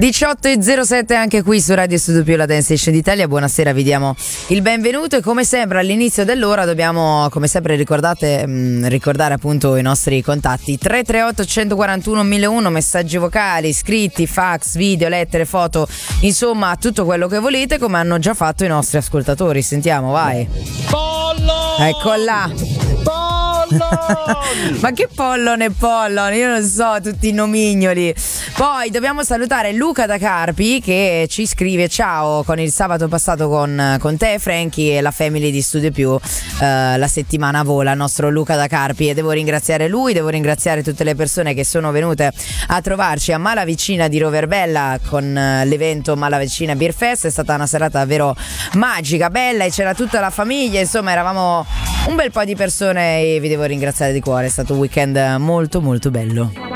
18.07 anche qui su Radio Studio Più, la Dance Station d'Italia. Buonasera, vi diamo il benvenuto e come sempre all'inizio dell'ora dobbiamo come sempre ricordare appunto i nostri contatti 338 141 1001, messaggi vocali, scritti, fax, video, lettere, foto, insomma tutto quello che volete, come hanno già fatto i nostri ascoltatori. Sentiamo, vai. Pollo! Ecco là. Ma che pollon e pollon, io non so, tutti i nomignoli. Poi dobbiamo salutare Luca da Carpi che ci scrive: ciao, con il sabato passato con te Frankie e la family di Studio Più, la settimana vola, il nostro Luca da Carpi, e devo ringraziare lui, devo ringraziare tutte le persone che sono venute a trovarci a Malavicina di Roverbella con l'evento Malavicina Beer Fest. È stata una serata davvero magica, bella, e c'era tutta la famiglia, insomma eravamo un bel po' di persone e vi devo ringraziare di cuore, è stato un weekend molto molto bello.